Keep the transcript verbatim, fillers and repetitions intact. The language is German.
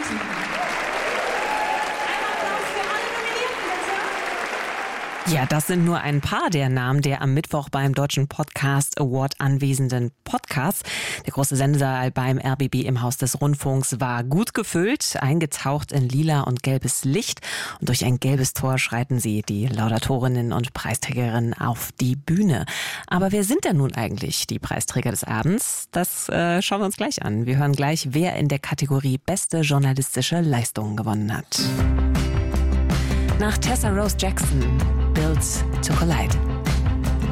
Team. Ein Applaus für alle Nominierten, bitte. Ja, das sind nur ein paar der Namen der am Mittwoch beim Deutschen Podcast Award anwesenden Podcasts. Der große Sendesaal beim R B B im Haus des Rundfunks war gut gefüllt, eingetaucht in lila und gelbes Licht. Und durch ein gelbes Tor schreiten sie, die Laudatorinnen und Preisträgerinnen, auf die Bühne. Aber wer sind denn nun eigentlich die Preisträger des Abends? Das äh, schauen wir uns gleich an. Wir hören gleich, wer in der Kategorie Beste journalistische Leistung gewonnen hat. Nach Tessa Rose Jackson, Built to Collide.